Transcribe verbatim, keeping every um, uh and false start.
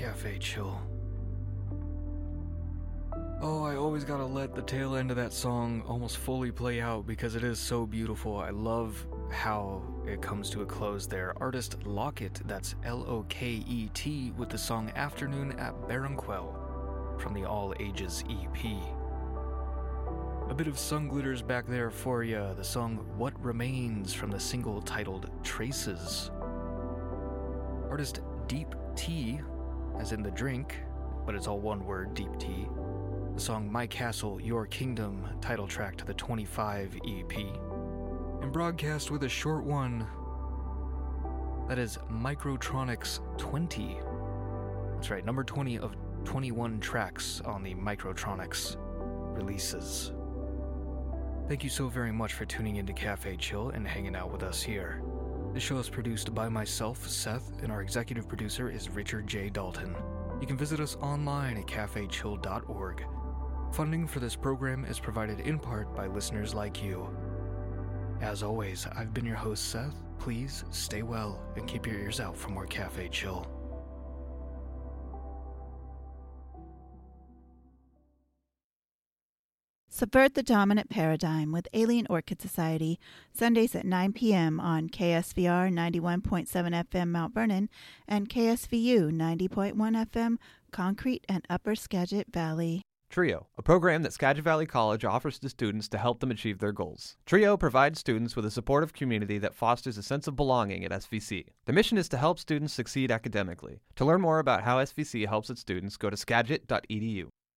Cafe Chill. Oh, I always gotta let the tail end of that song almost fully play out because it is so beautiful. I love how it comes to a close there. Artist Locket, that's L O K E T, with the song Afternoon at Baronquel from the All Ages E P. A bit of Sun Glitters back there for ya, the song What Remains from the single titled Traces. Artist Deep Tea, as in the drink, but it's all one word, Deep Tea. The song My Castle, Your Kingdom, title track to the twenty-five E P. And broadcast with a short one, that is Microtronics twenty. That's right, number twenty of twenty-one tracks on the Microtronics releases. Thank you so very much for tuning into Cafe Chill and hanging out with us here. This show is produced by myself, Seth, and our executive producer is Richard J. Dalton. You can visit us online at cafe chill dot org. Funding for this program is provided in part by listeners like you. As always, I've been your host, Seth. Please stay well and keep your ears out for more Cafe Chill. Subvert the Dominant Paradigm with Alien Orchid Society, Sundays at nine p.m. on K S V R ninety-one point seven F M Mount Vernon and K S V U ninety point one F M Concrete and Upper Skagit Valley. TRIO, a program that Skagit Valley College offers to students to help them achieve their goals. TRIO provides students with a supportive community that fosters a sense of belonging at S V C. The mission is to help students succeed academically. To learn more about how S V C helps its students, go to skagit dot e d u.